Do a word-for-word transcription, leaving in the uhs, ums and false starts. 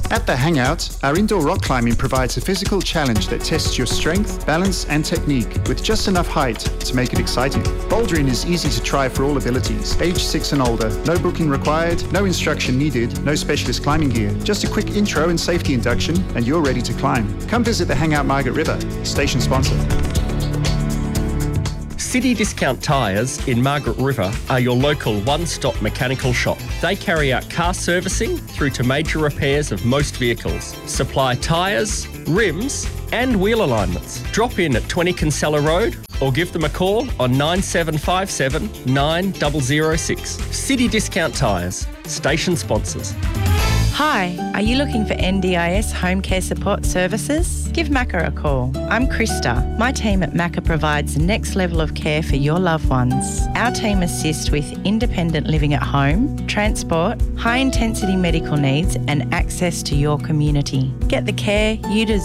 At The Hangout, our indoor rock climbing provides a physical challenge that tests your strength, balance and technique with just enough height to make it exciting. Bouldering is easy to try for all abilities, age six and older, no booking required, no instruction needed, no specialist climbing gear, just a quick intro and safety induction and you're ready to climb. Come visit the Hangout Margaret River, station sponsor. City Discount Tyres in Margaret River are your local one-stop mechanical shop. They carry out car servicing through to major repairs of most vehicles, supply tyres, rims and wheel alignments. Drop in at twenty Kinsella Road or give them a call on nine seven five seven nine zero zero six. City Discount Tyres, station sponsors. Hi, are you looking for N D I S home care support services? Give Macca a call. I'm Krista. My team at Macca provides the next level of care for your loved ones. Our team assists with independent living at home, transport, high intensity medical needs and access to your community. Get the care you deserve